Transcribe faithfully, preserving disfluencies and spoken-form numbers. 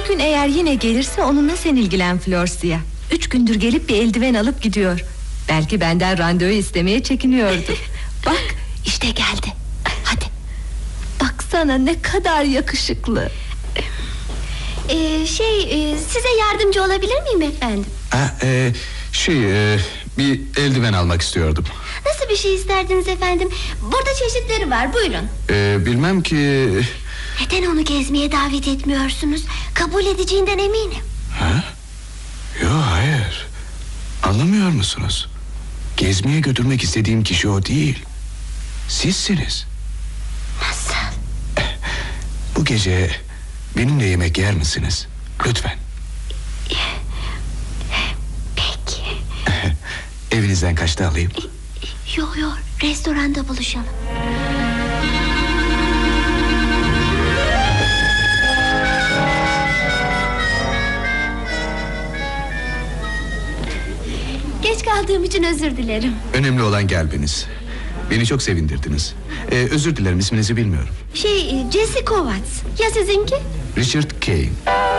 Bugün eğer yine gelirse onunla sen ilgilen Florsia. Üç gündür gelip bir eldiven alıp gidiyor. Belki benden randevu istemeye çekiniyordu. Bak işte geldi. Hadi. Baksana ne kadar yakışıklı. Ee, şey e, size yardımcı olabilir miyim efendim? Ha, e, şey e, bir eldiven almak istiyordum. Nasıl bir şey isterdiniz efendim? Burada çeşitleri var, buyurun. e, Bilmem ki. Neden onu gezmeye davet etmiyorsunuz? Kabul edeceğinden eminim. Ha? Yok, hayır. Anlamıyor musunuz? Gezmeye götürmek istediğim kişi o değil. Sizsiniz. Nasıl? Bu gece benimle yemek yer misiniz? Lütfen. Peki. Evinizden kaçta alayım? Yok yok, restoranda buluşalım. Geç kaldığım için özür dilerim. Önemli olan gelmeniz. Beni çok sevindirdiniz. ee, Özür dilerim, isminizi bilmiyorum. Şey, Jesse Kovacs. Ya sizinki? Richard Kane.